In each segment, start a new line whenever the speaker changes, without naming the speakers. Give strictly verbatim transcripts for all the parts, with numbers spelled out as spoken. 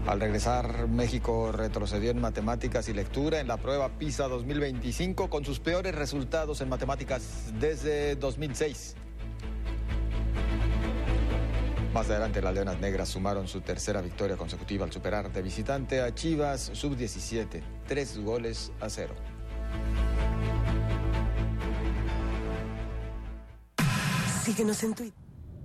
Al regresar, México retrocedió en matemáticas y lectura en la prueba PISA dos mil veinticinco con sus peores resultados en matemáticas desde dos mil seis. Más adelante, las Leonas Negras sumaron su tercera victoria consecutiva al superar de visitante a Chivas sub diecisiete, tres goles a cero.
Síguenos en Twitter.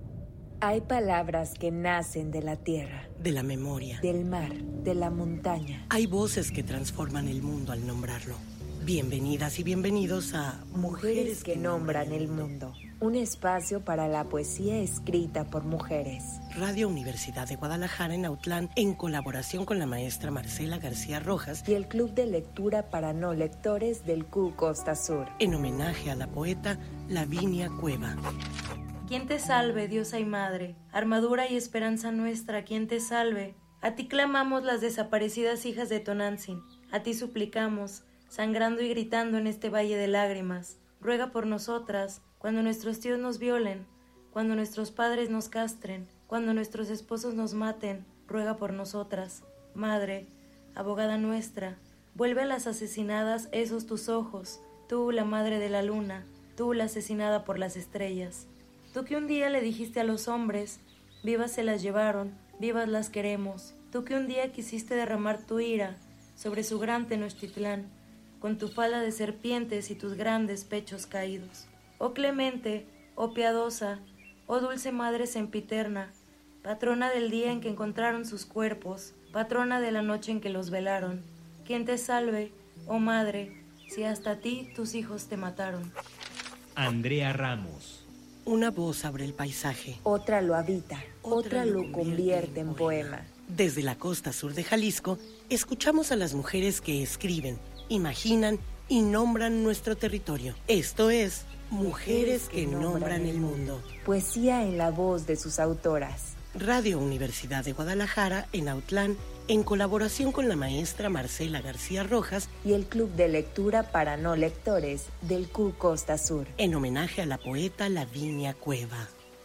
Hay palabras que nacen de la tierra,
de la memoria,
del mar, de la montaña.
Hay voces que transforman el mundo al nombrarlo. Bienvenidas y bienvenidos a
Mujeres que nombran el mundo. Un espacio para la poesía escrita por mujeres.
Radio Universidad de Guadalajara en Autlán, en colaboración con la maestra Marcela García Rojas
y el Club de Lectura para No Lectores del C U Costa Sur.
En homenaje a la poeta Lavinia Cueva.
Quien te salve, Diosa y Madre, armadura y esperanza nuestra, quien te salve. A ti clamamos las desaparecidas hijas de Tonantzin, a ti suplicamos, sangrando y gritando en este valle de lágrimas. Ruega por nosotras, cuando nuestros tíos nos violen, cuando nuestros padres nos castren, cuando nuestros esposos nos maten, ruega por nosotras. Madre, abogada nuestra, vuelve a las asesinadas esos tus ojos, tú la madre de la luna, tú la asesinada por las estrellas. Tú que un día le dijiste a los hombres, vivas se las llevaron, vivas las queremos. Tú que un día quisiste derramar tu ira sobre su gran Tenochtitlán, con tu falda de serpientes y tus grandes pechos caídos. Oh clemente, oh piadosa, oh dulce madre sempiterna, patrona del día en que encontraron sus cuerpos, patrona de la noche en que los velaron. Quien te salve, oh madre, si hasta a ti tus hijos te mataron.
Andrea Ramos.
Una voz abre el paisaje.
Otra lo habita, otra, otra lo, lo convierte en poema. poema.
Desde la costa sur de Jalisco, escuchamos a las mujeres que escriben, imaginan y nombran nuestro territorio. Esto es Mujeres que, que nombran el mundo.
Poesía en la voz de sus autoras.
Radio Universidad de Guadalajara en Autlán, en colaboración con la maestra Marcela García Rojas
y el Club de Lectura para No Lectores del C U Costa Sur.
En homenaje a la poeta Lavinia Cueva.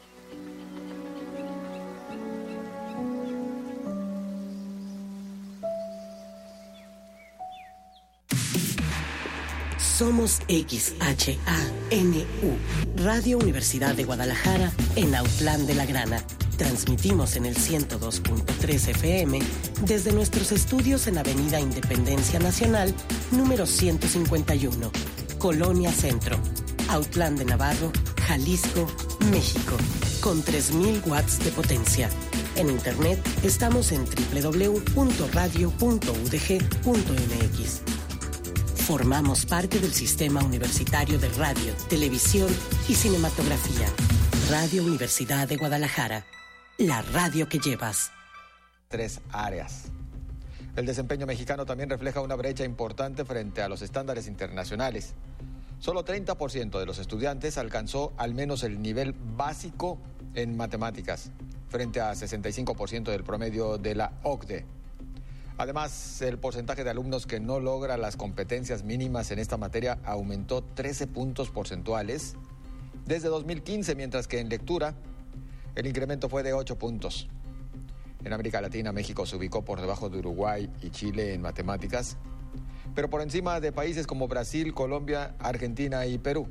Somos X H A N U, Radio Universidad de Guadalajara en Autlán de la Grana. Transmitimos en el ciento dos punto tres F M desde nuestros estudios en Avenida Independencia Nacional, número ciento cincuenta y uno, Colonia Centro, Autlán de Navarro, Jalisco, México, con tres mil watts de potencia. En internet estamos en doble u doble u doble u punto radio punto u d g punto m x. Formamos parte del Sistema Universitario de Radio, Televisión y Cinematografía. Radio Universidad de Guadalajara. La radio que llevas.
Tres áreas. El desempeño mexicano también refleja una brecha importante frente a los estándares internacionales. Solo treinta por ciento de los estudiantes alcanzó al menos el nivel básico en matemáticas, frente a sesenta y cinco por ciento del promedio de la O C D E. Además, el porcentaje de alumnos que no logra las competencias mínimas en esta materia aumentó trece puntos porcentuales desde dos mil quince, mientras que en lectura el incremento fue de ocho puntos. En América Latina, México se ubicó por debajo de Uruguay y Chile en matemáticas, pero por encima de países como Brasil, Colombia, Argentina y Perú.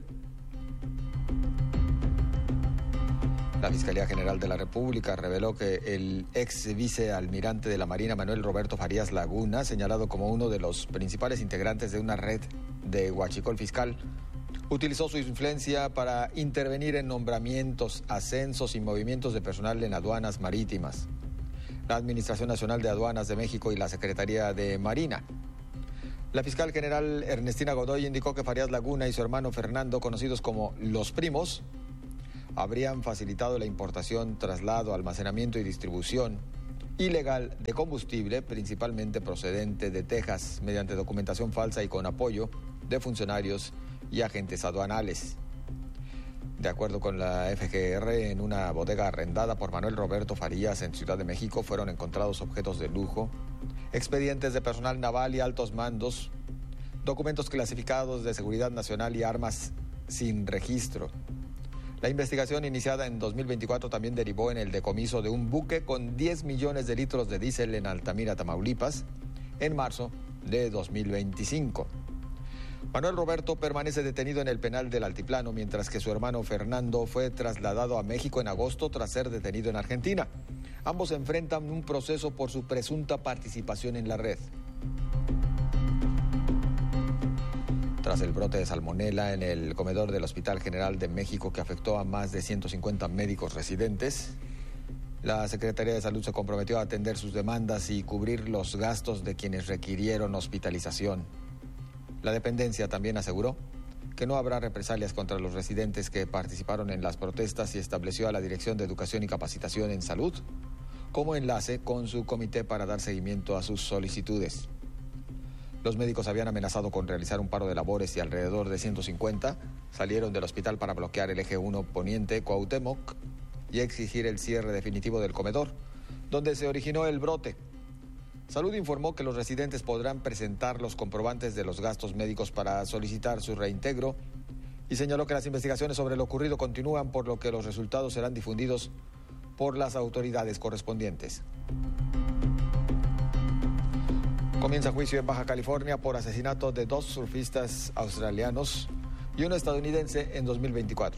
La Fiscalía General de la República reveló que el ex vicealmirante de la Marina, Manuel Roberto Farías Laguna, señalado como uno de los principales integrantes de una red de huachicol fiscal, utilizó su influencia para intervenir en nombramientos, ascensos y movimientos de personal en aduanas marítimas, la Administración Nacional de Aduanas de México y la Secretaría de Marina. La fiscal general Ernestina Godoy indicó que Farías Laguna y su hermano Fernando, conocidos como Los Primos, habrían facilitado la importación, traslado, almacenamiento y distribución ilegal de combustible, principalmente procedente de Texas, mediante documentación falsa y con apoyo de funcionarios y agentes aduanales. De acuerdo con la F G R, en una bodega arrendada por Manuel Roberto Farías en Ciudad de México fueron encontrados objetos de lujo, expedientes de personal naval y altos mandos, documentos clasificados de seguridad nacional y armas sin registro. La investigación iniciada en dos mil veinticuatro también derivó en el decomiso de un buque con diez millones de litros de diésel en Altamira, Tamaulipas, en marzo de dos mil veinticinco. Manuel Roberto permanece detenido en el penal del Altiplano, mientras que su hermano Fernando fue trasladado a México en agosto tras ser detenido en Argentina. Ambos enfrentan un proceso por su presunta participación en la red. Tras el brote de salmonela en el comedor del Hospital General de México que afectó a más de ciento cincuenta médicos residentes, la Secretaría de Salud se comprometió a atender sus demandas y cubrir los gastos de quienes requirieron hospitalización. La dependencia también aseguró que no habrá represalias contra los residentes que participaron en las protestas y estableció a la Dirección de Educación y Capacitación en Salud como enlace con su comité para dar seguimiento a sus solicitudes. Los médicos habían amenazado con realizar un paro de labores y alrededor de ciento cincuenta salieron del hospital para bloquear el eje uno poniente Cuauhtémoc y exigir el cierre definitivo del comedor, donde se originó el brote. Salud informó que los residentes podrán presentar los comprobantes de los gastos médicos para solicitar su reintegro y señaló que las investigaciones sobre lo ocurrido continúan, por lo que los resultados serán difundidos por las autoridades correspondientes. Comienza juicio en Baja California por asesinato de dos surfistas australianos y uno estadounidense en dos mil veinticuatro.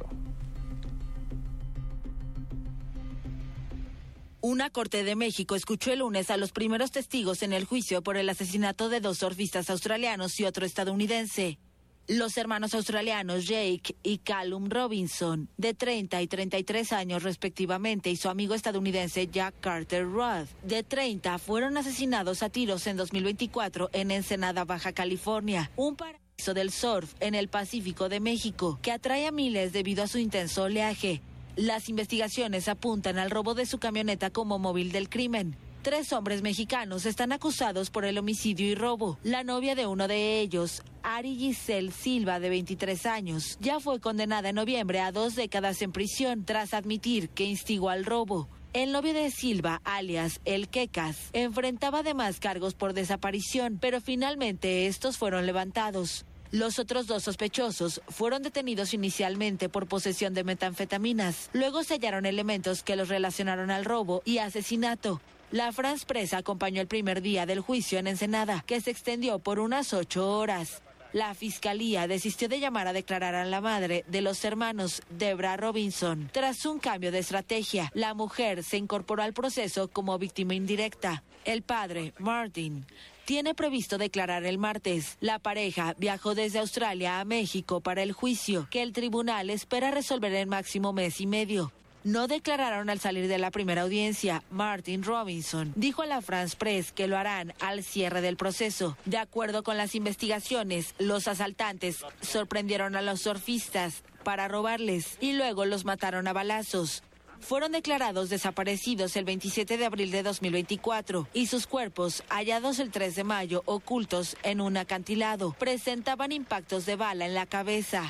Una corte de México escuchó el lunes a los primeros testigos en el juicio por el asesinato de dos surfistas australianos y otro estadounidense. Los hermanos australianos Jake y Callum Robinson, de treinta y treinta y tres años respectivamente, y su amigo estadounidense Jack Carter Roth, de treinta, fueron asesinados a tiros en dos mil veinticuatro en Ensenada, Baja California, un paraíso del surf en el Pacífico de México, que atrae a miles debido a su intenso oleaje. Las investigaciones apuntan al robo de su camioneta como móvil del crimen. Tres hombres mexicanos están acusados por el homicidio y robo. La novia de uno de ellos, Ari Giselle Silva, de veintitrés años, ya fue condenada en noviembre a dos décadas en prisión tras admitir que instigó al robo. El novio de Silva, alias El Quecas, enfrentaba además cargos por desaparición, pero finalmente estos fueron levantados. Los otros dos sospechosos fueron detenidos inicialmente por posesión de metanfetaminas. Luego se hallaron elementos que los relacionaron al robo y asesinato. La France Press acompañó el primer día del juicio en Ensenada, que se extendió por unas ocho horas. La fiscalía desistió de llamar a declarar a la madre de los hermanos, Debra Robinson. Tras un cambio de estrategia, la mujer se incorporó al proceso como víctima indirecta. El padre, Martin, tiene previsto declarar el martes. La pareja viajó desde Australia a México para el juicio, que el tribunal espera resolver en máximo mes y medio. No declararon al salir de la primera audiencia. Martin Robinson dijo a la France Press que lo harán al cierre del proceso. De acuerdo con las investigaciones, los asaltantes sorprendieron a los surfistas para robarles y luego los mataron a balazos. Fueron declarados desaparecidos el veintisiete de abril de dos mil veinticuatro y sus cuerpos, hallados el tres de mayo, ocultos en un acantilado, presentaban impactos de bala en la cabeza.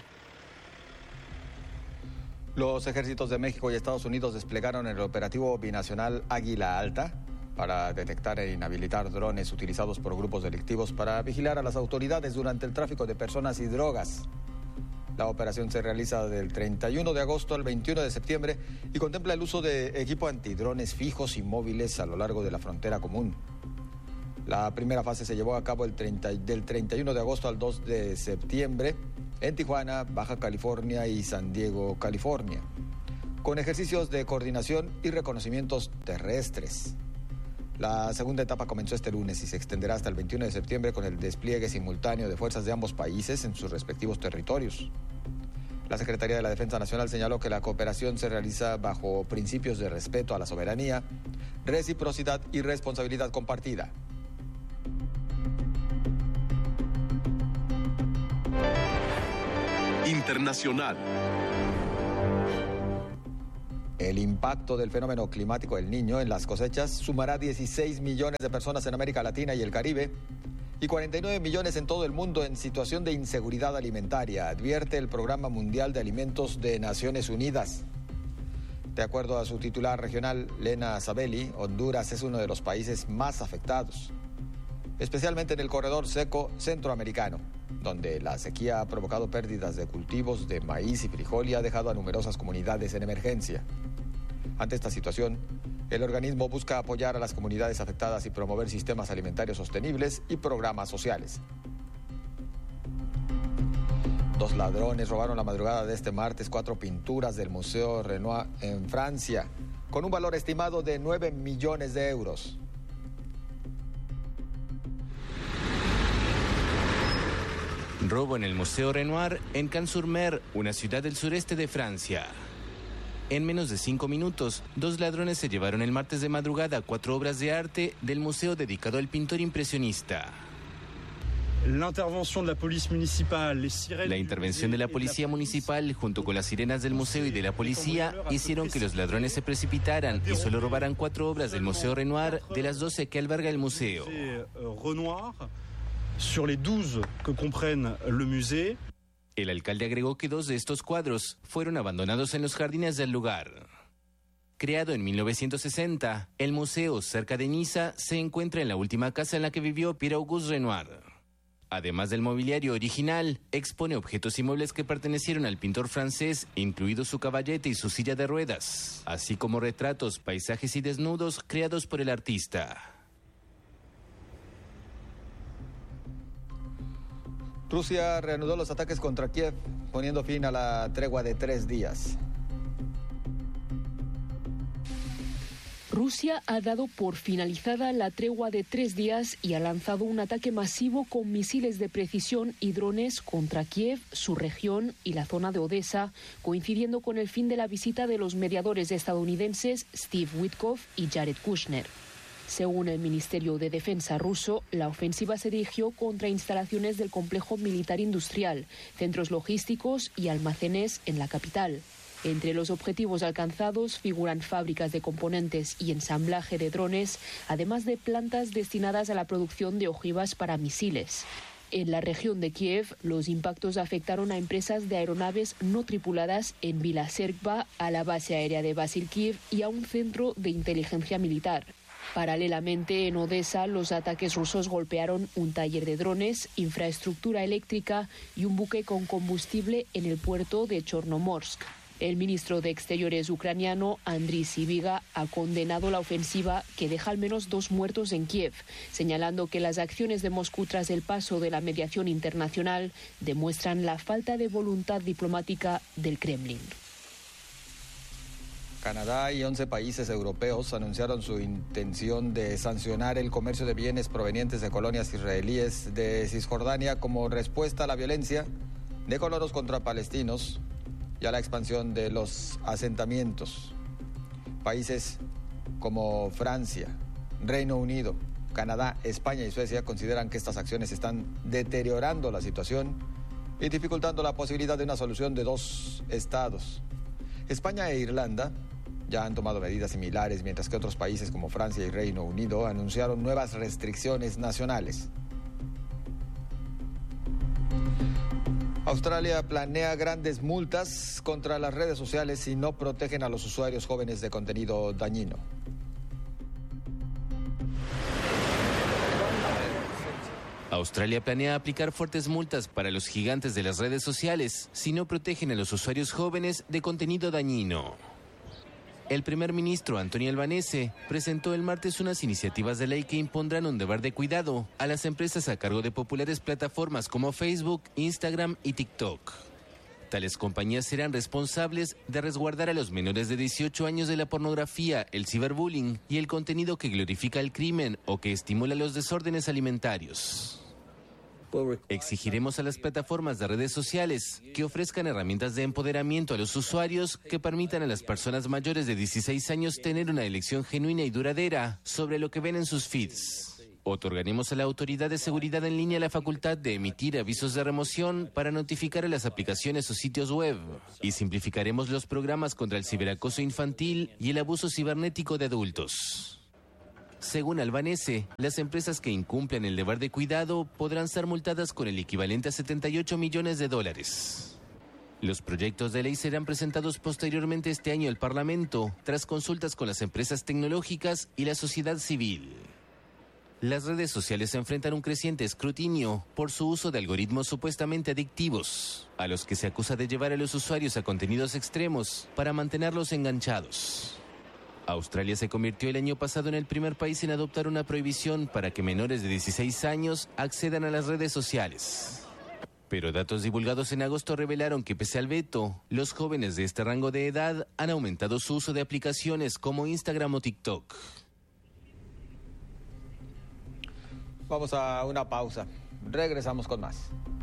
Los ejércitos de México y Estados Unidos desplegaron el operativo binacional Águila Alta para detectar e inhabilitar drones utilizados por grupos delictivos para vigilar a las autoridades durante el tráfico de personas y drogas. La operación se realiza del treinta y uno de agosto al veintiuno de septiembre y contempla el uso de equipo antidrones fijos y móviles a lo largo de la frontera común. La primera fase se llevó a cabo el treinta, del treinta y uno de agosto al dos de septiembre en Tijuana, Baja California y San Diego, California, con ejercicios de coordinación y reconocimientos terrestres. La segunda etapa comenzó este lunes y se extenderá hasta el veintiuno de septiembre con el despliegue simultáneo de fuerzas de ambos países en sus respectivos territorios. La Secretaría de la Defensa Nacional señaló que la cooperación se realiza bajo principios de respeto a la soberanía, reciprocidad y responsabilidad compartida.
Internacional.
El impacto del fenómeno climático del Niño en las cosechas sumará dieciséis millones de personas en América Latina y el Caribe y cuarenta y nueve millones en todo el mundo en situación de inseguridad alimentaria, advierte el Programa Mundial de Alimentos de Naciones Unidas. De acuerdo a su titular regional, Lena Sabelli, Honduras es uno de los países más afectados. especialmente en el corredor seco centroamericano, donde la sequía ha provocado pérdidas de cultivos de maíz y frijol y ha dejado a numerosas comunidades en emergencia. Ante esta situación, el organismo busca apoyar a las comunidades afectadas y promover sistemas alimentarios sostenibles y programas sociales. Dos ladrones robaron la madrugada de este martes cuatro pinturas del Museo Renoir en Francia, con un valor estimado de nueve millones de euros.
Robo en el Museo Renoir en Cannes-sur-Mer, una ciudad del sureste de Francia. En menos de cinco minutos, dos ladrones se llevaron el martes de madrugada cuatro obras de arte del museo dedicado al pintor impresionista. La intervención de la policía municipal junto con las sirenas del museo y de la policía hicieron que los ladrones se precipitaran y solo robaran cuatro obras del Museo Renoir de las doce que alberga el museo. El alcalde agregó que dos de estos cuadros fueron abandonados en los jardines del lugar. Creado en mil novecientos sesenta, el museo, cerca de Niza, se encuentra en la última casa en la que vivió Pierre-Auguste Renoir. Además del mobiliario original, expone objetos y muebles que pertenecieron al pintor francés, incluido su caballete y su silla de ruedas, así como retratos, paisajes y desnudos creados por el artista.
Rusia reanudó los ataques contra Kiev, poniendo fin a la tregua de tres días.
Rusia ha dado por finalizada la tregua de tres días y ha lanzado un ataque masivo con misiles de precisión y drones contra Kiev, su región y la zona de Odessa, coincidiendo con el fin de la visita de los mediadores estadounidenses Steve Witkoff y Jared Kushner. Según el Ministerio de Defensa ruso, la ofensiva se dirigió contra instalaciones del complejo militar industrial, centros logísticos y almacenes en la capital. Entre los objetivos alcanzados figuran fábricas de componentes y ensamblaje de drones, además de plantas destinadas a la producción de ojivas para misiles. En la región de Kiev, los impactos afectaron a empresas de aeronaves no tripuladas en Vila Sergva, a la base aérea de Basilkiv y a un centro de inteligencia militar. Paralelamente, en Odessa, los ataques rusos golpearon un taller de drones, infraestructura eléctrica y un buque con combustible en el puerto de Chornomorsk. El ministro de Exteriores ucraniano, Andriy Sybiga, ha condenado la ofensiva que deja al menos dos muertos en Kiev, señalando que las acciones de Moscú tras el paso de la mediación internacional demuestran la falta de voluntad diplomática del Kremlin.
Canadá y once países europeos anunciaron su intención de sancionar el comercio de bienes provenientes de colonias israelíes de Cisjordania como respuesta a la violencia de colonos contra palestinos y a la expansión de los asentamientos. Países como Francia, Reino Unido, Canadá, España y Suecia consideran que estas acciones están deteriorando la situación y dificultando la posibilidad de una solución de dos estados. España e Irlanda ya han tomado medidas similares, mientras que otros países como Francia y Reino Unido anunciaron nuevas restricciones nacionales. Australia planea grandes multas contra las redes sociales si no protegen a los usuarios jóvenes de contenido dañino.
Australia planea aplicar fuertes multas para los gigantes de las redes sociales si no protegen a los usuarios jóvenes de contenido dañino. El primer ministro Anthony Albanese presentó el martes unas iniciativas de ley que impondrán un deber de cuidado a las empresas a cargo de populares plataformas como Facebook, Instagram y TikTok. Tales compañías serán responsables de resguardar a los menores de dieciocho años de la pornografía, el ciberbullying y el contenido que glorifica el crimen o que estimula los desórdenes alimentarios. Exigiremos a las plataformas de redes sociales que ofrezcan herramientas de empoderamiento a los usuarios que permitan a las personas mayores de dieciséis años tener una elección genuina y duradera sobre lo que ven en sus feeds. Otorgaremos a la Autoridad de Seguridad en Línea la facultad de emitir avisos de remoción para notificar a las aplicaciones o sitios web y simplificaremos los programas contra el ciberacoso infantil y el abuso cibernético de adultos. Según Albanese, las empresas que incumplan el deber de cuidado podrán ser multadas con el equivalente a setenta y ocho millones de dólares. Los proyectos de ley serán presentados posteriormente este año al Parlamento, tras consultas con las empresas tecnológicas y la sociedad civil. Las redes sociales se enfrentan a un creciente escrutinio por su uso de algoritmos supuestamente adictivos, a los que se acusa de llevar a los usuarios a contenidos extremos para mantenerlos enganchados. Australia se convirtió el año pasado en el primer país en adoptar una prohibición para que menores de dieciséis años accedan a las redes sociales. Pero datos divulgados en agosto revelaron que pese al veto, los jóvenes de este rango de edad han aumentado su uso de aplicaciones como Instagram o TikTok.
Vamos a una pausa. Regresamos con más.